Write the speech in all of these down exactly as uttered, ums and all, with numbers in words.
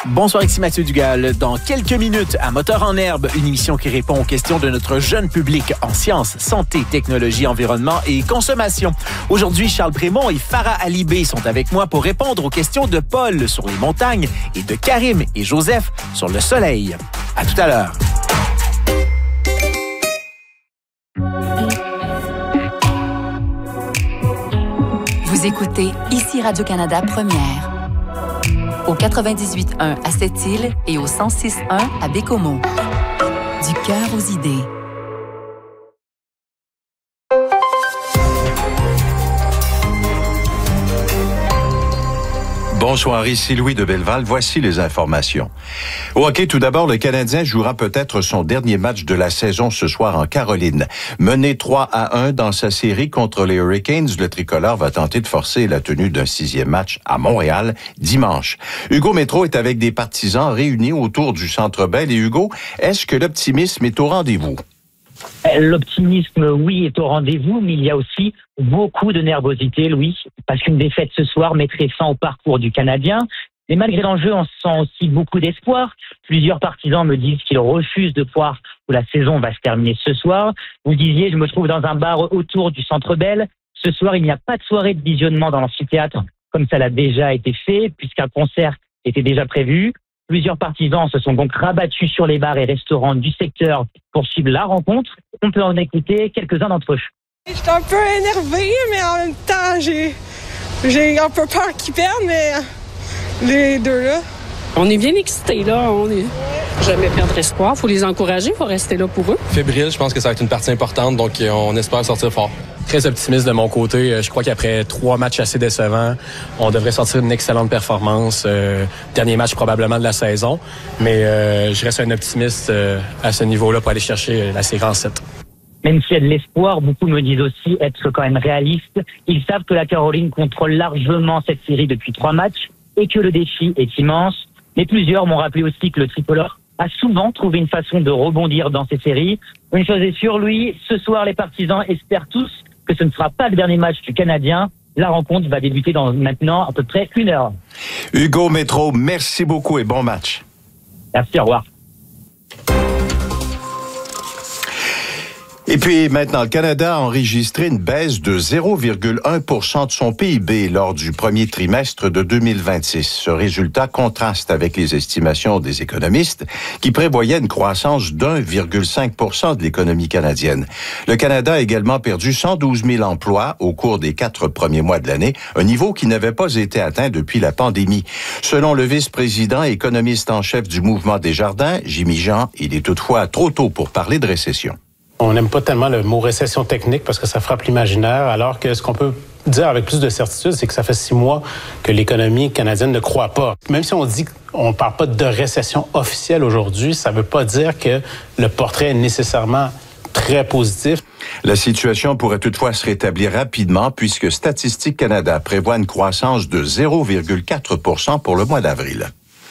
Bonsoir, ici Mathieu Dugal. Dans quelques minutes, à Moteur en herbe, une émission qui répond aux questions de notre jeune public en sciences, santé, technologie, environnement et consommation. Aujourd'hui, Charles Prémont et Farah Alibé sont avec moi pour répondre aux questions de Paul sur les montagnes et de Karim et Joseph sur le soleil. À tout à l'heure. Vous écoutez ici Radio-Canada Première. Au quatre-vingt-dix-huit point un à Sept-Îles et au cent six point un à Bécomo. Du cœur aux idées. Bonsoir, ici Louis de Belleval. Voici les informations. Au hockey, tout d'abord, le Canadien jouera peut-être son dernier match de la saison ce soir en Caroline. Mené trois à un dans sa série contre les Hurricanes, le tricolore va tenter de forcer la tenue d'un sixième match à Montréal dimanche. Hugo Métro est avec des partisans réunis autour du Centre Bell. Et Hugo, est-ce que l'optimisme est au rendez-vous? L'optimisme, oui, est au rendez-vous, mais il y a aussi beaucoup de nervosité, Louis, parce qu'une défaite ce soir mettrait fin au parcours du Canadien. Mais malgré l'enjeu, on sent aussi beaucoup d'espoir. Plusieurs partisans me disent qu'ils refusent de croire que la saison va se terminer ce soir. Vous disiez, je me trouve dans un bar autour du Centre Bell. Ce soir, il n'y a pas de soirée de visionnement dans l'amphithéâtre, comme ça l'a déjà été fait, puisqu'un concert était déjà prévu. Plusieurs partisans se sont donc rabattus sur les bars et restaurants du secteur pour suivre la rencontre. On peut en écouter quelques-uns d'entre eux. Je suis un peu énervé, mais en même temps, j'ai, j'ai un peu peur qu'ils perdent, mais les deux là. On est bien excités, là. On est jamais perdre espoir. Faut les encourager, faut rester là pour eux. Fébrile, je pense que ça va être une partie importante, donc on espère sortir fort. Très optimiste de mon côté. Je crois qu'après trois matchs assez décevants, on devrait sortir une excellente performance. Euh, dernier match probablement de la saison, mais euh, je reste un optimiste euh, à ce niveau-là pour aller chercher la série en sept. Même s'il y a de l'espoir, beaucoup me disent aussi être quand même réalistes. Ils savent que la Caroline contrôle largement cette série depuis trois matchs et que le défi est immense. Mais plusieurs m'ont rappelé aussi que le tricolore a souvent trouvé une façon de rebondir dans ces séries. Une chose est sûre, Louis, ce soir, les partisans espèrent tous que ce ne sera pas le dernier match du Canadien. La rencontre va débuter dans maintenant à peu près une heure. Hugo Métro, merci beaucoup et bon match. Merci, au revoir. Et puis maintenant, le Canada a enregistré une baisse de zéro virgule un pour cent de son P I B lors du premier trimestre de deux mille vingt-six. Ce résultat contraste avec les estimations des économistes qui prévoyaient une croissance d'un virgule cinq pour cent de l'économie canadienne. Le Canada a également perdu cent douze mille emplois au cours des quatre premiers mois de l'année, un niveau qui n'avait pas été atteint depuis la pandémie. Selon le vice-président et économiste en chef du Mouvement Desjardins, Jimmy Jean, il est toutefois trop tôt pour parler de récession. On n'aime pas tellement le mot récession technique parce que ça frappe l'imaginaire, alors que ce qu'on peut dire avec plus de certitude, c'est que ça fait six mois que l'économie canadienne ne croît pas. Même si on dit qu'on ne parle pas de récession officielle aujourd'hui, ça ne veut pas dire que le portrait est nécessairement très positif. La situation pourrait toutefois se rétablir rapidement puisque Statistique Canada prévoit une croissance de zéro virgule quatre pour cent pour le mois d'avril.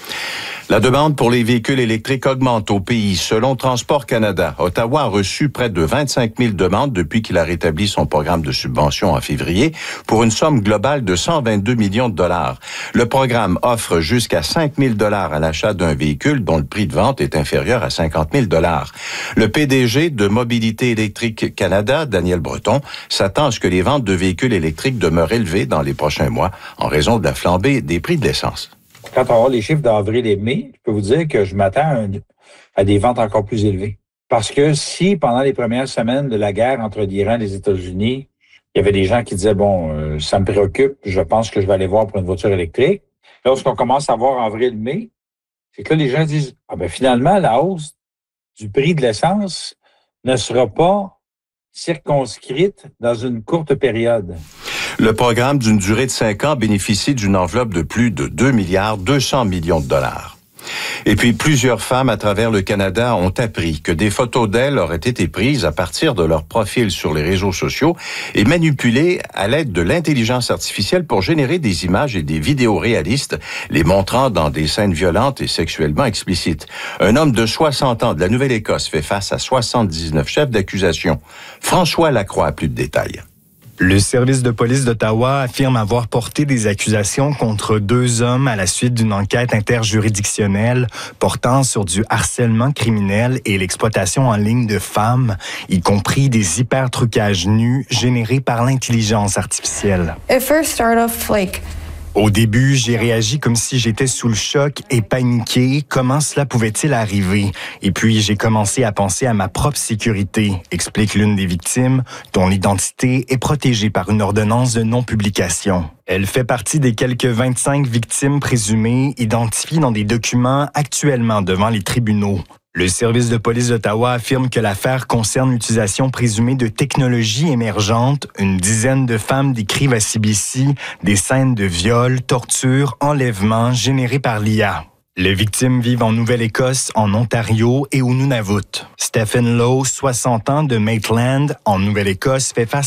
La demande pour les véhicules électriques augmente au pays. Selon Transport Canada, Ottawa a reçu près de vingt-cinq mille demandes depuis qu'il a rétabli son programme de subvention en février pour une somme globale de cent vingt-deux millions de dollars. Le programme offre jusqu'à cinq mille dollars à l'achat d'un véhicule dont le prix de vente est inférieur à cinquante mille dollars. Le P D G de Mobilité électrique Canada, Daniel Breton, s'attend à ce que les ventes de véhicules électriques demeurent élevées dans les prochains mois en raison de la flambée des prix de l'essence. Quand on va voir les chiffres d'avril et mai, je peux vous dire que je m'attends à des ventes encore plus élevées. Parce que si, pendant les premières semaines de la guerre entre l'Iran et les États-Unis, il y avait des gens qui disaient, bon, euh, ça me préoccupe, je pense que je vais aller voir pour une voiture électrique. Lorsqu'on commence à voir avril-mai, c'est que là, les gens disent, ah ben finalement, la hausse du prix de l'essence ne sera pas circonscrite dans une courte période. Le programme d'une durée de cinq ans bénéficie d'une enveloppe de plus de deux milliards deux cents millions de dollars. Et puis, plusieurs femmes à travers le Canada ont appris que des photos d'elles auraient été prises à partir de leur profil sur les réseaux sociaux et manipulées à l'aide de l'intelligence artificielle pour générer des images et des vidéos réalistes, les montrant dans des scènes violentes et sexuellement explicites. Un homme de soixante ans de la Nouvelle-Écosse fait face à soixante-dix-neuf chefs d'accusation. François Lacroix a plus de détails. Le service de police d'Ottawa affirme avoir porté des accusations contre deux hommes à la suite d'une enquête interjuridictionnelle portant sur du harcèlement criminel et l'exploitation en ligne de femmes, y compris des hyper-trucages nus générés par l'intelligence artificielle. It first started off like Au début, j'ai réagi comme si j'étais sous le choc et paniqué. Comment cela pouvait-il arriver? Et puis, j'ai commencé à penser à ma propre sécurité, explique l'une des victimes, dont l'identité est protégée par une ordonnance de non-publication. Elle fait partie des quelques vingt-cinq victimes présumées identifiées dans des documents actuellement devant les tribunaux. Le service de police d'Ottawa affirme que l'affaire concerne l'utilisation présumée de technologies émergentes. Une dizaine de femmes décrivent à C B C des scènes de viol, torture, enlèvement générées par l'I A. Les victimes vivent en Nouvelle-Écosse, en Ontario et au Nunavut. Stephen Lowe, soixante ans, de Maitland, en Nouvelle-Écosse, fait face